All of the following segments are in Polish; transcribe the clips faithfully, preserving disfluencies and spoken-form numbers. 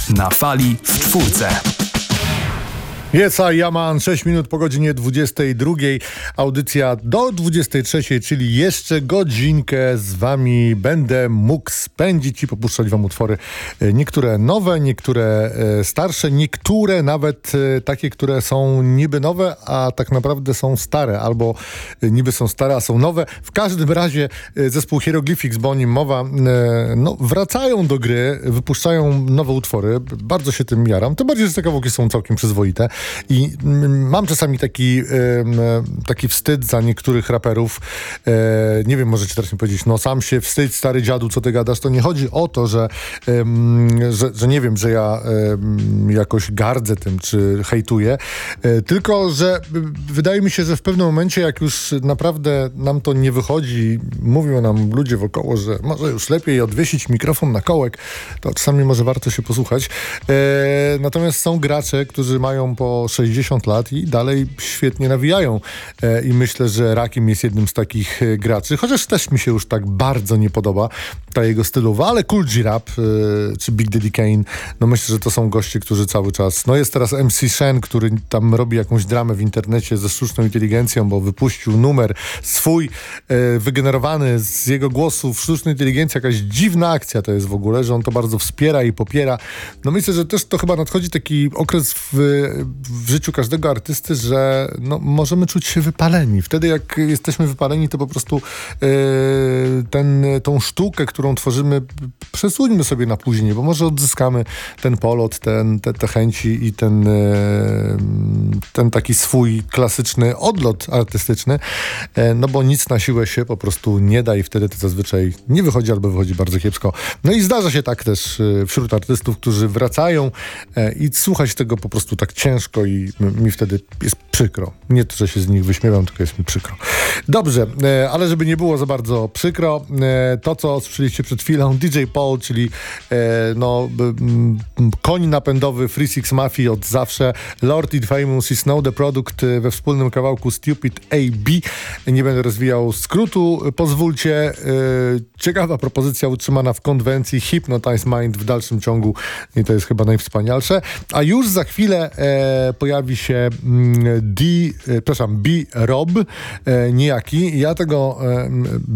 Na fali w czwórce. Jest Jaman, sześć minut po godzinie dwudziestej drugiej. Audycja do dwudziestej trzeciej, czyli jeszcze godzinkę z wami będę mógł spędzić i popuszczać wam utwory. Niektóre nowe, niektóre starsze, niektóre nawet takie, które są niby nowe, a tak naprawdę są stare, albo niby są stare, a są nowe. W każdym razie zespół Hieroglyphics, bo o nim mowa, no, wracają do gry, wypuszczają nowe utwory. Bardzo się tym jaram. Tym bardziej, że te kawałki są całkiem przyzwoite. I mam czasami taki, taki wstyd za niektórych raperów. Nie wiem, możecie teraz mi powiedzieć, no sam się wstydź, stary dziadu, co ty gadasz. To nie chodzi o to, że, że, że nie wiem, że ja jakoś gardzę tym, czy hejtuję, tylko, że wydaje mi się, że w pewnym momencie, jak już naprawdę nam to nie wychodzi, mówią nam ludzie wokoło, że może już lepiej odwiesić mikrofon na kołek, to czasami może warto się posłuchać. Natomiast są gracze, którzy mają po sześćdziesiąt lat i dalej świetnie nawijają. E, I myślę, że Rakim jest jednym z takich e, graczy, chociaż też mi się już tak bardzo nie podoba ta jego stylowa, ale Kool G Rap e, czy Big Daddy Kane, no myślę, że to są goście, którzy cały czas, no jest teraz M C Shen, który tam robi jakąś dramę w internecie ze sztuczną inteligencją, bo wypuścił numer swój, e, wygenerowany z jego głosów sztucznej inteligencji, jakaś dziwna akcja to jest w ogóle, że on to bardzo wspiera i popiera. No myślę, że też to chyba nadchodzi taki okres w w życiu każdego artysty, że no, możemy czuć się wypaleni. Wtedy jak jesteśmy wypaleni, to po prostu yy, ten, tą sztukę, którą tworzymy, przesuńmy sobie na później, bo może odzyskamy ten polot, ten, te, te chęci i ten, yy, ten taki swój klasyczny odlot artystyczny, yy, no bo nic na siłę się po prostu nie da i wtedy to zazwyczaj nie wychodzi albo wychodzi bardzo kiepsko. No i zdarza się tak też yy, wśród artystów, którzy wracają yy, i słuchać tego po prostu tak ciężko i mi wtedy jest przykro. Nie to, że się z nich wyśmiewam, tylko jest mi przykro. Dobrze, e, ale żeby nie było za bardzo przykro, e, to co słyszeliście przed chwilą, D J Paul, czyli e, no, b, m, koń napędowy Three Six Mafii od zawsze, Lord i Famous i Snow the Product we wspólnym kawałku Stupid A B. Nie będę rozwijał skrótu, pozwólcie. E, ciekawa propozycja utrzymana w konwencji, Hypnotize Mind w dalszym ciągu i to jest chyba najwspanialsze. A już za chwilę e, pojawi się D, e, przepraszam, B-Rob, e, niejaki. Ja tego e,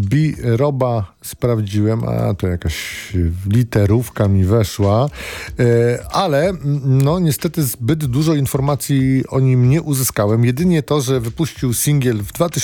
B-Roba sprawdziłem, a to jakaś literówka mi weszła, e, ale no niestety zbyt dużo informacji o nim nie uzyskałem. Jedynie to, że wypuścił singiel w dwa tysiące